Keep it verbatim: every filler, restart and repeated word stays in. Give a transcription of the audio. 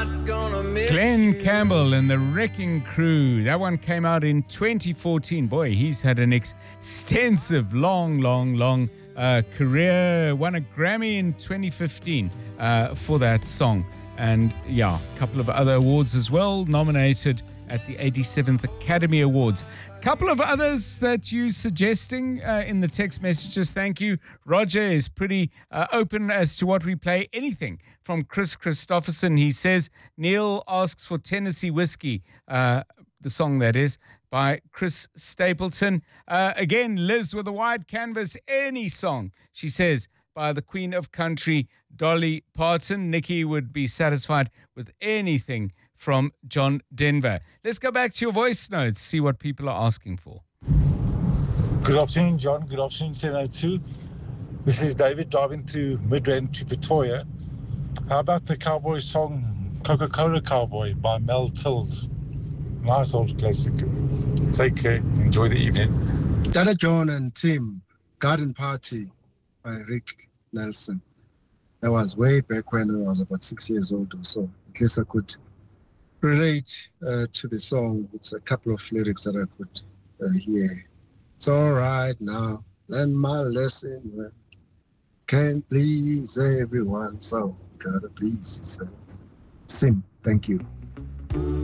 not gonna miss Glenn you. Campbell and the Wrecking Crew. That one came out in twenty fourteen. Boy, he's had an extensive, long, long, long uh, career. Won a Grammy in twenty fifteen uh, for that song. And yeah, a couple of other awards as well, nominated at the eighty-seventh Academy Awards. A couple of others that you suggesting uh, in the text messages. Thank you. Roger is pretty uh, open as to what we play. Anything from Chris Christopherson. He says, Neil asks for Tennessee Whiskey, uh, the song that is, by Chris Stapleton. Uh, again, Liz with a wide canvas, any song, she says, by the Queen of Country, Dolly Parton. Nikki would be satisfied with anything from John Denver. Let's go back to your voice notes, see what people are asking for. Good afternoon, John. Good afternoon, seven oh two. This is David driving through Midrand to Pretoria. How about the cowboy song Coca-Cola Cowboy by Mel Tills? Nice old classic. Take care. Enjoy the evening. Dada John and Tim, Garden Party by Rick Nelson. That was way back when I was about six years old or so. At least I could relate uh, to the song. It's a couple of lyrics that I could uh, hear. It's all right now, learn my lesson. Can't please everyone, so gotta please yourself. Sim, thank you.